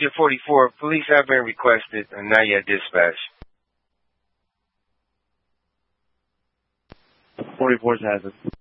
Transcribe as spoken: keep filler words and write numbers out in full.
Agent forty-four, police have been requested and not yet dispatched. forty-four's has it.